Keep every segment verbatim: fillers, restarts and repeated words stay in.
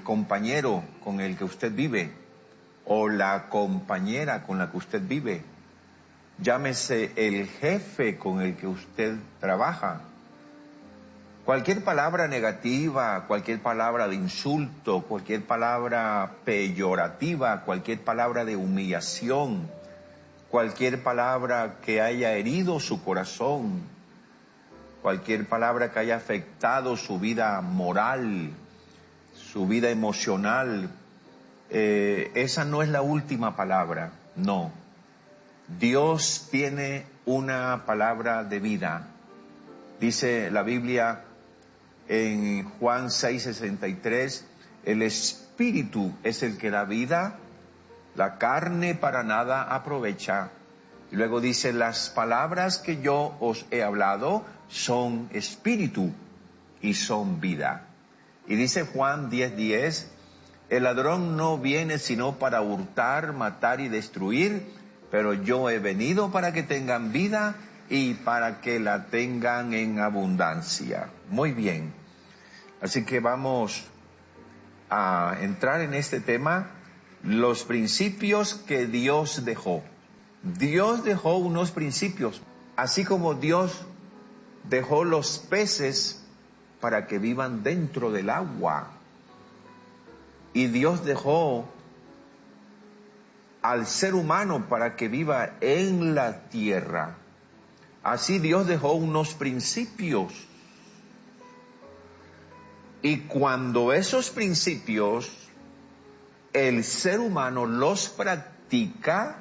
compañero con el que usted vive o la compañera con la que usted vive. Llámese el jefe con el que usted trabaja. Cualquier palabra negativa, cualquier palabra de insulto, cualquier palabra peyorativa, cualquier palabra de humillación, cualquier palabra que haya herido su corazón, cualquier palabra que haya afectado su vida moral, su vida emocional, eh, esa no es la última palabra, no. Dios tiene una palabra de vida. Dice la Biblia en Juan seis sesenta y tres, el Espíritu es el que da vida, la carne para nada aprovecha. Y luego dice, las palabras que yo os he hablado son espíritu y son vida. Y dice Juan diez diez, el ladrón no viene sino para hurtar, matar y destruir, pero yo he venido para que tengan vida y para que la tengan en abundancia. Muy bien. Así que vamos a entrar en este tema, los principios que Dios dejó. Dios dejó unos principios, así como Dios dejó los peces para que vivan dentro del agua. Y Dios dejó al ser humano para que viva en la tierra. Así Dios dejó unos principios. Y cuando esos principios el ser humano los practica,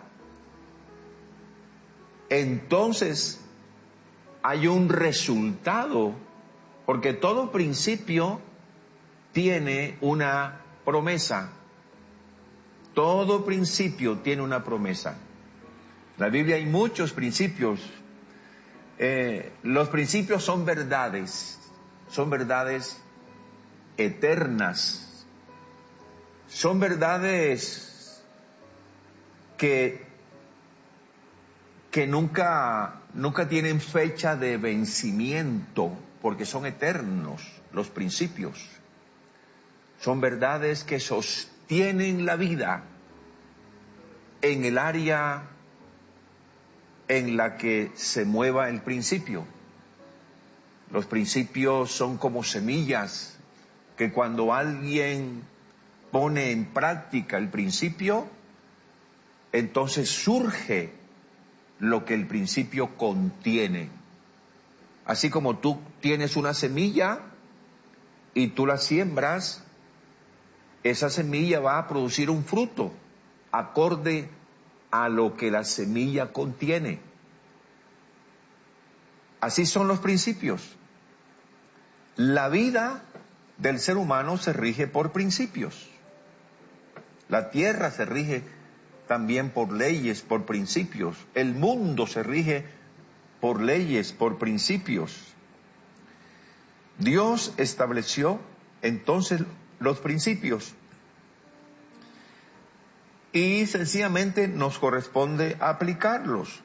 entonces hay un resultado, porque todo principio tiene una promesa. Todo principio tiene una promesa. En la Biblia hay muchos principios. Eh, los principios son verdades, son verdades eternas, son verdades que, que nunca, nunca tienen fecha de vencimiento, porque son eternos los principios. Son verdades que sostienen la vida en el área en la que se mueva el principio. Los principios son como semillas que cuando alguien pone en práctica el principio, entonces surge lo que el principio contiene. Así como tú tienes una semilla y tú la siembras, esa semilla va a producir un fruto acorde a lo que la semilla contiene. Así son los principios. La vida del ser humano se rige por principios. La tierra se rige también por leyes, por principios. El mundo se rige por leyes, por principios. Dios estableció entonces los principios. Y sencillamente nos corresponde aplicarlos.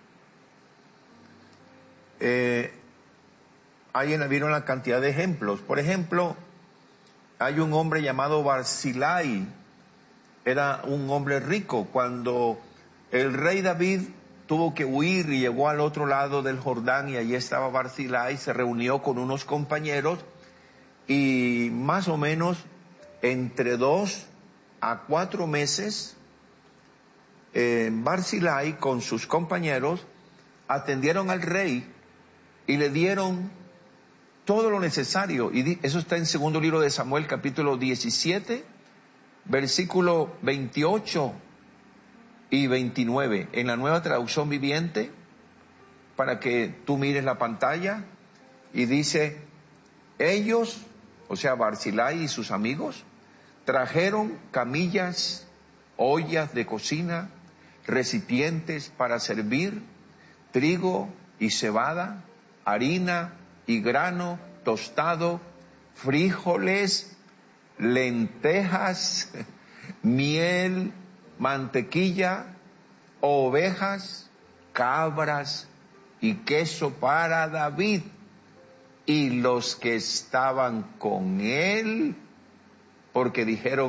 Eh, hay en la Biblia una cantidad de ejemplos. Por ejemplo, hay un hombre llamado Barzillai. Era un hombre rico. Cuando el rey David tuvo que huir y llegó al otro lado del Jordán, y allí estaba Barzillai, se reunió con unos compañeros y más o menos entre dos a cuatro meses eh, Barzillai con sus compañeros atendieron al rey y le dieron todo lo necesario. Y eso está en segundo libro de Samuel, capítulo diecisiete, versículo veintiocho y veintinueve. En la Nueva Traducción Viviente, para que tú mires la pantalla, y dice, ellos, o sea, Barzillai y sus amigos, trajeron camillas, ollas de cocina, recipientes para servir, trigo y cebada, harina y grano tostado, frijoles, lentejas, miel, mantequilla, ovejas, cabras y queso para David y los que estaban con él, porque dijeron,